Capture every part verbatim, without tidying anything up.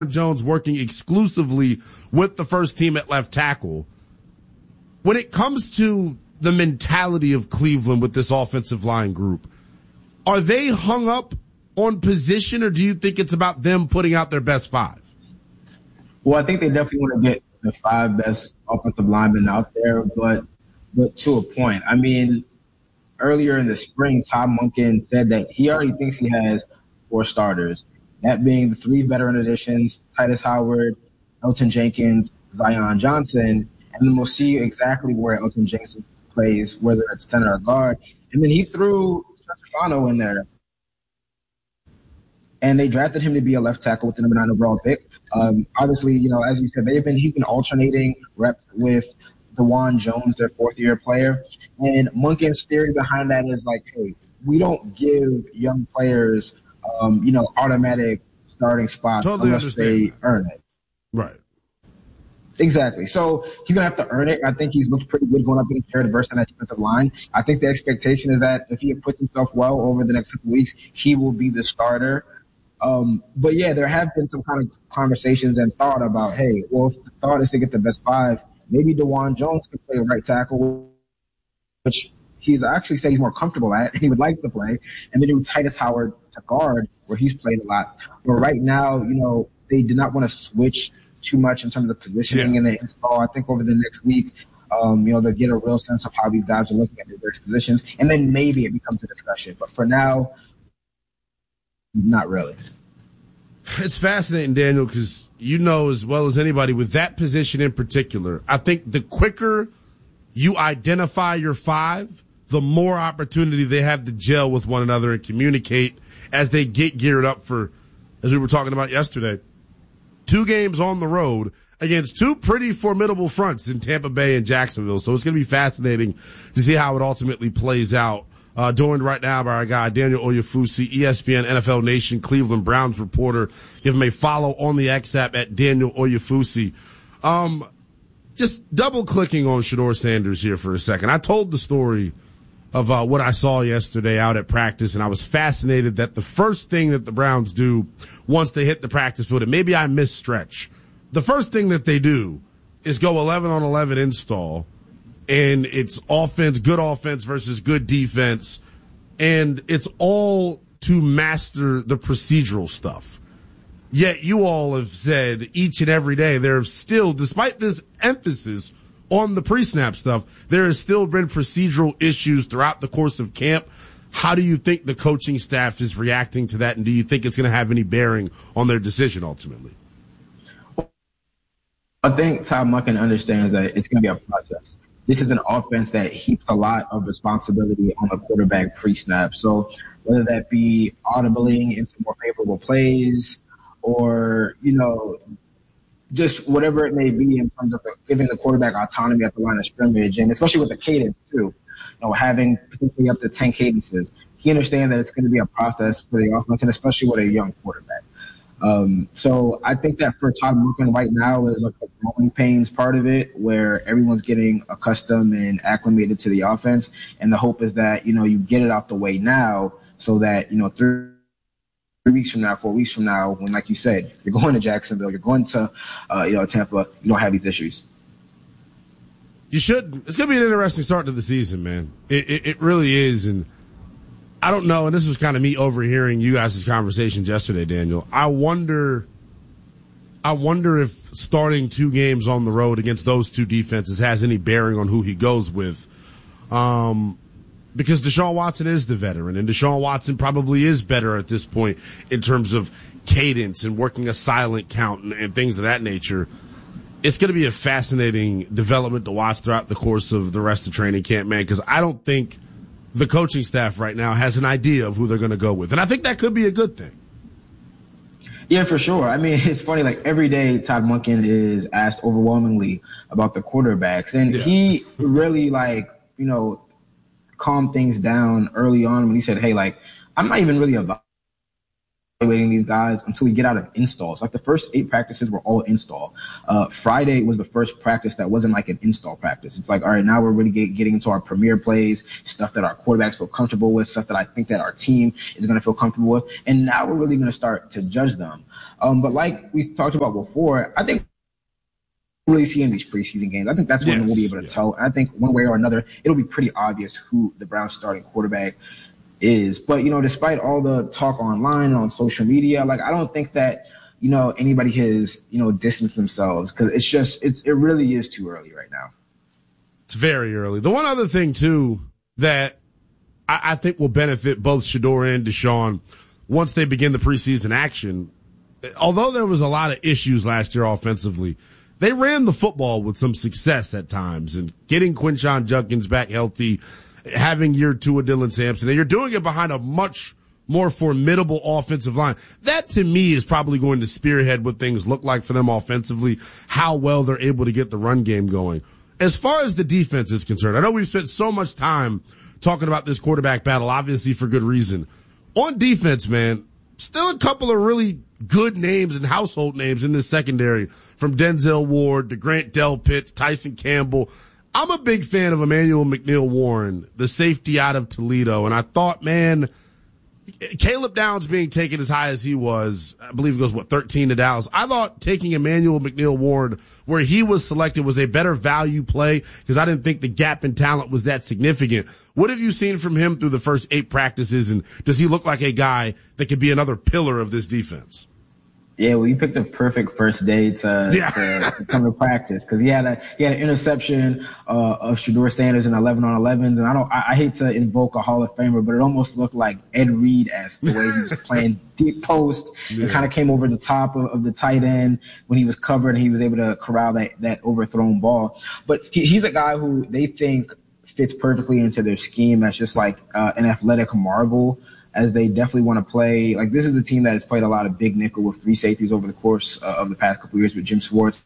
Jones working exclusively with the first team at left tackle. When it comes to the mentality of Cleveland with this offensive line group, are they hung up on position, or do you think it's about them putting out their best five? Well, I think they definitely want to get the five best offensive linemen out there, but but to a point. I mean, earlier in the spring, Todd Monken said that he already thinks he has four starters, that being the three veteran additions, Titus Howard, Elton Jenkins, Zion Johnson, and then we'll see exactly where Elton Jenkins plays, whether it's center or guard. And then he threw Stefano in there. And they drafted him to be a left tackle with the number nine overall pick. Um, obviously, you know, as you said, they've been he's been alternating reps with DeJuan Jones, their fourth year player. And Monken's theory behind that is like, hey, we don't give young players, um, you know, automatic starting spots totally unless they that. earn it. Right. Exactly. So he's going to have to earn it. I think he's looked pretty good going up against Jared Verse on that defensive line. I think the expectation is that if he puts himself well over the next couple weeks, he will be the starter. Um, but yeah, there have been some kind of conversations and thought about, hey, well, if the thought is to get the best five, maybe DeJuan Jones could play right tackle, which he's actually said he's more comfortable at. He would like to play. And then do Titus Howard to guard, where he's played a lot. But right now, you know, they did not want to switch too much in terms of positioning yeah. in the install. I think over the next week, um, you know, they'll get a real sense of how these guys are looking at their various positions. And then maybe it becomes a discussion. But for now, not really. It's fascinating, Daniel, because you know as well as anybody with that position in particular, I think the quicker you identify your five, the more opportunity they have to gel with one another and communicate as they get geared up for, as we were talking about yesterday, two games on the road against two pretty formidable fronts in Tampa Bay and Jacksonville. So it's going to be fascinating to see how it ultimately plays out. Uh, joined right now by our guy, Daniel Oyefusi, E S P N, N F L Nation, Cleveland Browns reporter. Give him a follow on the X app at Daniel Oyefusi. Um, just double clicking on Shedeur Sanders here for a second. I told the story of, uh, what I saw yesterday out at practice, and I was fascinated that the first thing that the Browns do once they hit the practice field, and maybe I misstretch, the first thing that they do is go eleven on eleven install. And it's offense, good offense versus good defense. And it's all to master the procedural stuff. Yet you all have said each and every day there still, despite this emphasis on the pre-snap stuff, there has still been procedural issues throughout the course of camp. How do you think the coaching staff is reacting to that? And do you think it's going to have any bearing on their decision ultimately? I think Todd Monken understands that it's going to be a process. This is an offense that heaps a lot of responsibility on the quarterback pre-snap. So whether that be audibling into more favorable plays or, you know, just whatever it may be in terms of giving the quarterback autonomy at the line of scrimmage, and especially with the cadence too, you know, having potentially up to ten cadences. He understands that it's going to be a process for the offense, and especially with a young quarterback. Um, so I think that for Todd Monken right now is like the growing pains part of it, where everyone's getting accustomed and acclimated to the offense. And the hope is that, you know, you get it out the way now so that, you know, three, three weeks from now, four weeks from now, when, like you said, you're going to Jacksonville, you're going to, uh, you know, Tampa, you don't have these issues. You should. It's going to be an interesting start to the season, man. It, it, it really is. And I don't know, and this was kind of me overhearing you guys' conversations yesterday, Daniel. I wonder, I wonder if starting two games on the road against those two defenses has any bearing on who he goes with. Um, because Deshaun Watson is the veteran, and Deshaun Watson probably is better at this point in terms of cadence and working a silent count and, and things of that nature. It's going to be a fascinating development to watch throughout the course of the rest of training camp, man, because I don't think the coaching staff right now has an idea of who they're going to go with. And I think that could be a good thing. Yeah, for sure. I mean, it's funny, like every day Todd Monken is asked overwhelmingly about the quarterbacks. And yeah. he really, like, you know, calmed things down early on when he said, hey, like, I'm not even really evaluating these guys until we get out of installs. Like the first eight practices were all install. Uh, Friday was the first practice that wasn't like an install practice. It's like, all right, now we're really get, getting into our premier plays, stuff that our quarterbacks feel comfortable with, stuff that I think that our team is going to feel comfortable with. And now we're really going to start to judge them. Um, but like we talked about before, I think really see in these preseason games. I think that's when yes, we'll be able to yeah. tell. And I think one way or another, it'll be pretty obvious who the Browns starting quarterback is. But, you know, despite all the talk online and on social media, like, I don't think that, you know, anybody has, you know, distanced themselves because it's just, it, it really is too early right now. It's very early. The one other thing, too, that I, I think will benefit both Shedeur and Deshaun once they begin the preseason action, although there was a lot of issues last year offensively, they ran the football with some success at times, and getting Quinshon Judkins back healthy, having year two of Dylan Sampson, and you're doing it behind a much more formidable offensive line. That, to me, is probably going to spearhead what things look like for them offensively, how well they're able to get the run game going. As far as the defense is concerned, I know we've spent so much time talking about this quarterback battle, obviously for good reason. On defense, man, still a couple of really good names and household names in this secondary, from Denzel Ward to Grant Delpit, Tyson Campbell. I'm a big fan of Emmanuel McNeil-Warren, the safety out of Toledo, and I thought, man, Caleb Downs being taken as high as he was, I believe it goes, what, thirteen to Dallas. I thought taking Emmanuel McNeil-Warren where he was selected was a better value play because I didn't think the gap in talent was that significant. What have you seen from him through the first eight practices, and does he look like a guy that could be another pillar of this defense? Yeah, well, you picked the perfect first day to, yeah. to, to come to practice because he had a he had an interception uh, of Shedeur Sanders in eleven on elevens, and I don't I, I hate to invoke a Hall of Famer, but it almost looked like Ed Reed-esque the way he was playing deep post yeah. and kind of came over the top of, of the tight end when he was covered, and he was able to corral that that overthrown ball. But he, he's a guy who they think fits perfectly into their scheme as just like uh, an athletic marvel, as they definitely want to play. Like, this is a team that has played a lot of big nickel with three safeties over the course uh, of the past couple of years with Jim Schwartz.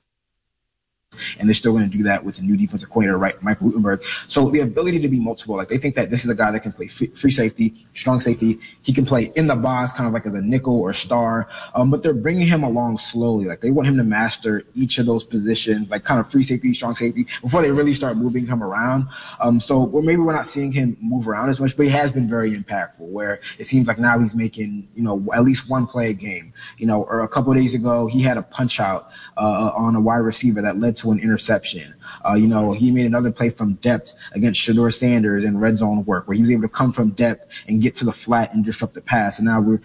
And they're still going to do that with the new defensive coordinator, right, Mike Rutenberg. So the ability to be multiple, like they think that this is a guy that can play free safety, strong safety. He can play in the box, kind of like as a nickel or star. Um, but they're bringing him along slowly. Like they want him to master each of those positions, like kind of free safety, strong safety, before they really start moving him around. Um, so well, maybe we're not seeing him move around as much, but he has been very impactful. Where it seems like now he's making, you know, at least one play a game. You know, or a couple of days ago he had a punch out uh, on a wide receiver that led to an interception. Uh, you know, he made another play from depth against Shedeur Sanders in red zone work, where he was able to come from depth and get to the flat and disrupt the pass. And now we're,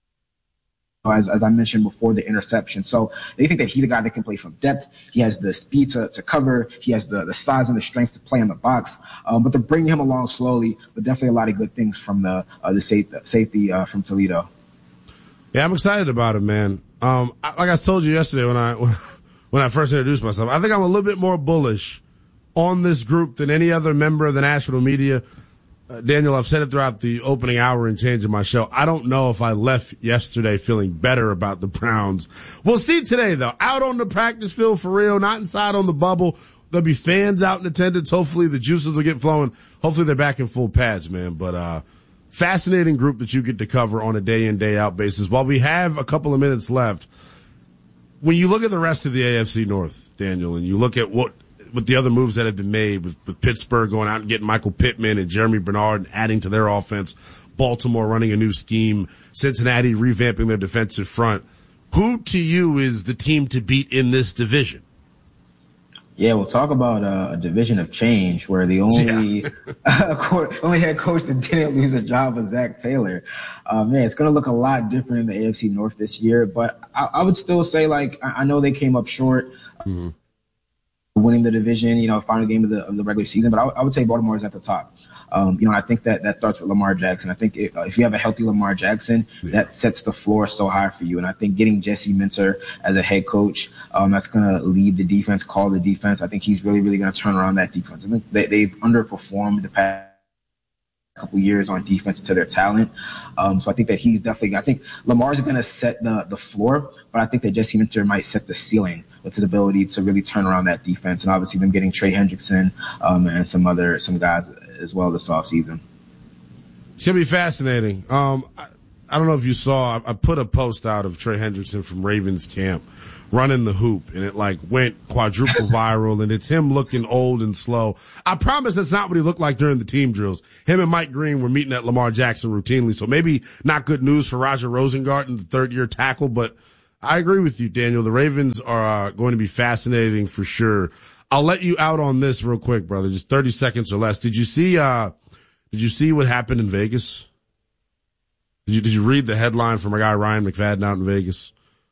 as, as I mentioned before, the interception. So they think that he's a guy that can play from depth. He has the speed to, to cover. He has the, the size and the strength to play in the box. Um, but they're bringing him along slowly, but definitely a lot of good things from the, uh, the safety, safety uh, from Toledo. Yeah, I'm excited about him, man. Um, I, like I told you yesterday when I, when I first introduced myself, I think I'm a little bit more bullish on this group than any other member of the national media. Uh, Daniel, I've said it throughout the opening hour and change of my show. I don't know if I left yesterday feeling better about the Browns. We'll see today, though. Out on the practice field for real, not inside on the bubble. There'll be fans out in attendance. Hopefully the juices will get flowing. Hopefully they're back in full pads, man. But uh fascinating group that you get to cover on a day-in, day-out basis. While we have a couple of minutes left, when you look at the rest of the A F C North, Daniel, and you look at what with the other moves that have been made with, with Pittsburgh going out and getting Michael Pittman and Jeremy Bernard and adding to their offense, Baltimore running a new scheme, Cincinnati revamping their defensive front, who to you is the team to beat in this division? Yeah, we'll talk about uh, a division of change where the only yeah. uh, only head coach that didn't lose a job was Zach Taylor. Uh, man, it's going to look a lot different in the A F C North this year, but I, I would still say, like, I, I know they came up short mm-hmm. winning the division, you know, final game of the, of the regular season, but I, I would say Baltimore is at the top. Um, you know, I think that that starts with Lamar Jackson. I think if, uh, if you have a healthy Lamar Jackson, yeah. that sets the floor so high for you. And I think getting Jesse Minter as a head coach, um, that's going to lead the defense, call the defense. I think he's really, really going to turn around that defense. I think they, they've underperformed the past couple years on defense to their talent. Um, so I think that he's definitely, I think Lamar's going to set the, the floor, but I think that Jesse Minter might set the ceiling with his ability to really turn around that defense. And obviously them getting Trey Hendrickson, um, and some other, some guys as well this offseason. It's going to be fascinating. Um, I don't know if you saw, I, I put a post out of Trey Hendrickson from Ravens camp running the hoop, and it like went quadruple viral, and it's him looking old and slow. I promise that's not what he looked like during the team drills. Him and Mike Green were meeting at Lamar Jackson routinely, so maybe not good news for Roger Rosengarten, the third year tackle, but I agree with you, Daniel. The Ravens are uh, going to be fascinating for sure. I'll let you out on this real quick, brother, just thirty seconds or less. Did you see, uh, did you see what happened in Vegas? Did you, did you read the headline from our guy Ryan McFadden out in Vegas?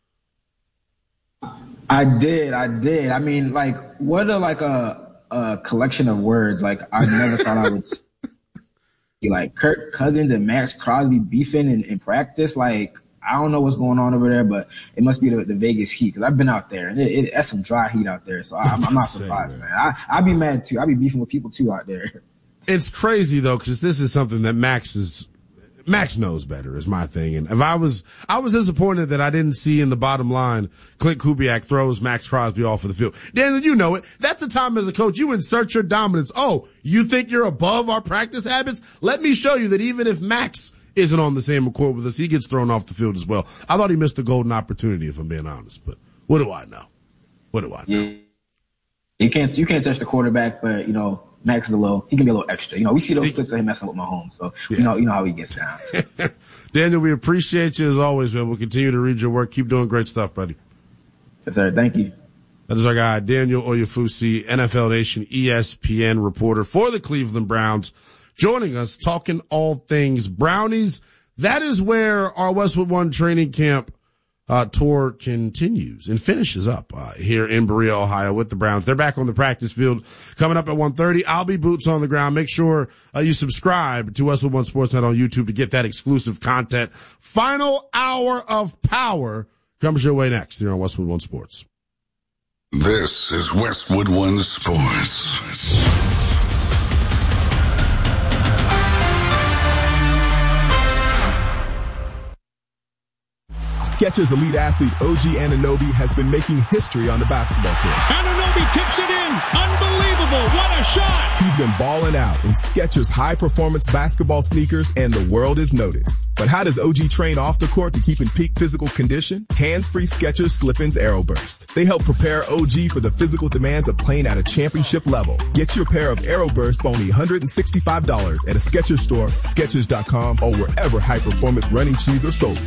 I did, I did. I mean, like, what a like a a collection of words. Like, I never thought I would see like Kirk Cousins and Max Crosby beefing in, in practice. Like, I don't know what's going on over there, but it must be the, the Vegas heat because I've been out there and it, it, that's some dry heat out there. So I, I'm, I'm not surprised, man. I I'd be mad too. I'd be beefing with people too out there. It's crazy though, because this is something that Max is. Max knows better is my thing. And if I was, I was disappointed that I didn't see in the bottom line, Clint Kubiak throws Max Crosby off of the field. Daniel, you know it. That's the time as a coach, you insert your dominance. Oh, you think you're above our practice habits? Let me show you that even if Max isn't on the same accord with us, he gets thrown off the field as well. I thought he missed a golden opportunity, if I'm being honest, but what do I know? What do I know? Yeah. You can't, you can't touch the quarterback, but you know, Max is a little, he can be a little extra. You know, we see those clips of him messing with Mahomes, so yeah. you know, you know how he gets down. Daniel, we appreciate you as always, man. We'll continue to read your work. Keep doing great stuff, buddy. Yes, sir. Thank you. That is our guy, Daniel Oyefusi, N F L Nation E S P N reporter for the Cleveland Browns, joining us, talking all things Brownies. That is where our Westwood One training camp Uh, tour continues and finishes up uh, here in Berea, Ohio with the Browns. They're back on the practice field coming up at one thirty. I'll be boots on the ground. Make sure uh, you subscribe to Westwood One Sportsnet on YouTube to get that exclusive content. Final hour of power comes your way next here on Westwood One Sports. This is Westwood One Sports. Skechers elite athlete O G Anunoby has been making history on the basketball court. Anunoby tips it in. Unbelievable. What a shot. He's been balling out in Skechers high-performance basketball sneakers, and the world has noticed. But how does O G train off the court to keep in peak physical condition? Hands-free Skechers Slip-ins Aeroburst. They help prepare O G for the physical demands of playing at a championship level. Get your pair of Aeroburst for only one hundred sixty-five dollars at a Skechers store, Skechers dot com, or wherever high-performance running shoes are sold.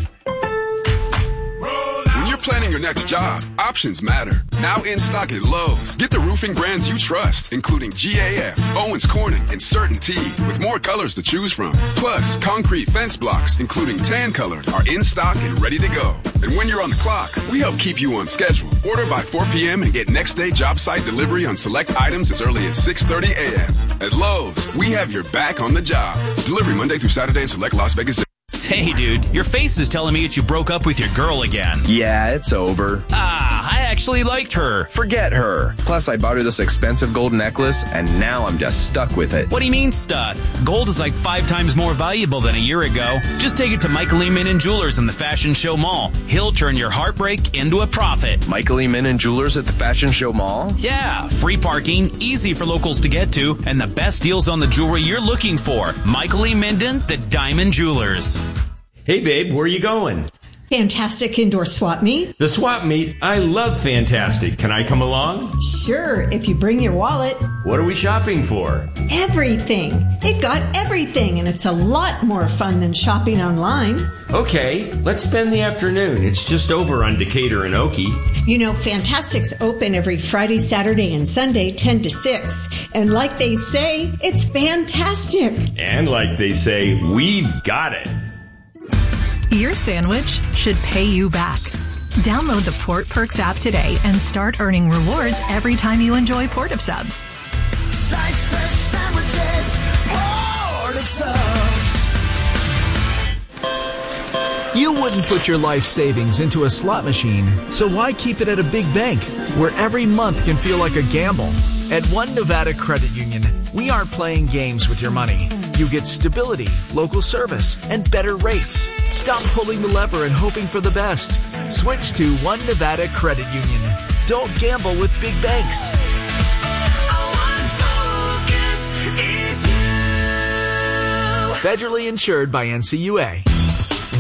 Planning your next job, options matter. Now in stock at Lowe's. Get the roofing brands you trust, including G A F, Owens Corning, and CertainTeed, with more colors to choose from. Plus, concrete fence blocks, including tan colored, are in stock and ready to go. And when you're on the clock, we help keep you on schedule. Order by four p.m. and get next day job site delivery on select items as early as six thirty a.m. At Lowe's, we have your back on the job. Delivery Monday through Saturday in select Las Vegas. Hey, dude, your face is telling me that you broke up with your girl again. Yeah, it's over. Ah, I actually liked her. Forget her. Plus, I bought her this expensive gold necklace, and now I'm just stuck with it. What do you mean stuck? Gold is like five times more valuable than a year ago. Just take it to Michael E. Minnan Jewelers in the Fashion Show Mall. He'll turn your heartbreak into a profit. Michael E. Minnan Jewelers at the Fashion Show Mall? Yeah, free parking, easy for locals to get to, and the best deals on the jewelry you're looking for. Michael E. Minnan, the Diamond Jewelers. Hey, babe, where are you going? Fantastic Indoor Swap Meet. The swap meet? I love Fantastic. Can I come along? Sure, if you bring your wallet. What are we shopping for? Everything. It got everything, and it's a lot more fun than shopping online. Okay, let's spend the afternoon. It's just over on Decatur and Okie. You know, Fantastic's open every Friday, Saturday, and Sunday, ten to six. And like they say, it's fantastic. And like they say, we've got it. Your sandwich should pay you back. Download the Port Perks app today and start earning rewards every time you enjoy Port of Subs. Slice fresh sandwiches, Port of Subs. You wouldn't put your life savings into a slot machine, so why keep it at a big bank where every month can feel like a gamble? At One Nevada Credit Union, we aren't playing games with your money. You get stability, local service, and better rates. Stop pulling the lever and hoping for the best. Switch to One Nevada Credit Union. Don't gamble with big banks. Federally insured by N C U A.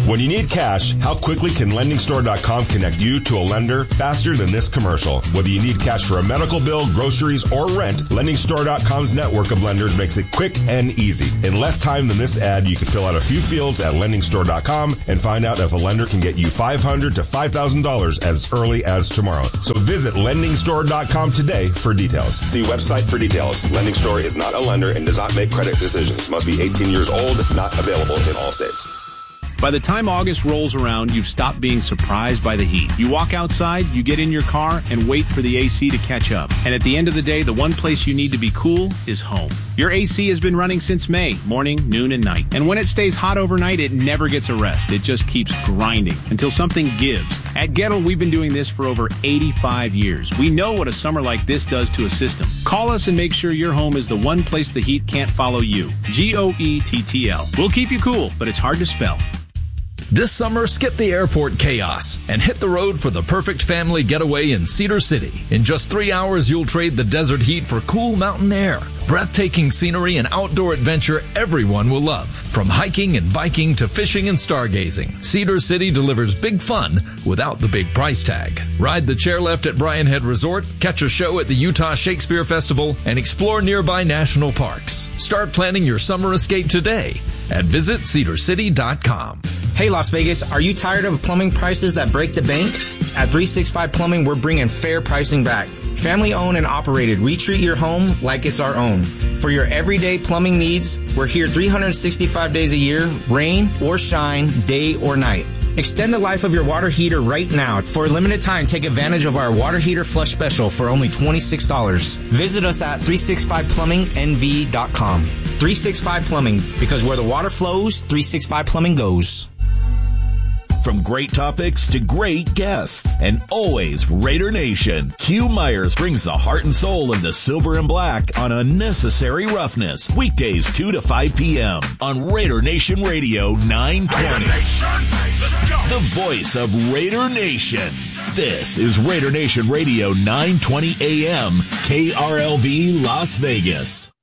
When you need cash, how quickly can lending store dot com connect you to a lender faster than this commercial? Whether you need cash for a medical bill, groceries, or rent, lending store dot com's network of lenders makes it quick and easy. In less time than this ad, you can fill out a few fields at lending store dot com and find out if a lender can get you five hundred dollars to five thousand dollars as early as tomorrow. So visit lending store dot com today for details. See website for details. Lending Store is not a lender and does not make credit decisions. Must be eighteen years old, not available in all states. By the time August rolls around, you've stopped being surprised by the heat. You walk outside, you get in your car, and wait for the A C to catch up. And at the end of the day, the one place you need to be cool is home. Your A C has been running since May, morning, noon, and night. And when it stays hot overnight, it never gets a rest. It just keeps grinding until something gives. At Gettle, we've been doing this for over eighty-five years. We know what a summer like this does to a system. Call us and make sure your home is the one place the heat can't follow you. G O E T T L. We'll keep you cool, but it's hard to spell. This summer, skip the airport chaos and hit the road for the perfect family getaway in Cedar City. In just three hours, you'll trade the desert heat for cool mountain air, breathtaking scenery, and outdoor adventure everyone will love. From hiking and biking to fishing and stargazing, Cedar City delivers big fun without the big price tag. Ride the chairlift at Bryan Head Resort, catch a show at the Utah Shakespeare Festival, and explore nearby national parks. Start planning your summer escape today at visit cedar city dot com. Hey Las Vegas, are you tired of plumbing prices that break the bank? At three sixty-five Plumbing, we're bringing fair pricing back. Family owned and operated, we treat your home like it's our own. For your everyday plumbing needs, we're here three hundred sixty-five days a year, rain or shine, day or night. Extend the life of your water heater right now. For a limited time, take advantage of our water heater flush special for only twenty-six dollars. Visit us at three sixty-five plumbing n v dot com. three sixty-five Plumbing, because where the water flows, three sixty-five Plumbing goes. From great topics to great guests, and always Raider Nation, Hugh Myers brings the heart and soul of the silver and black on Unnecessary Roughness. Weekdays two to five p.m. on Raider Nation Radio nine twenty. The voice of Raider Nation. This is Raider Nation Radio nine twenty a.m. K R L V Las Vegas.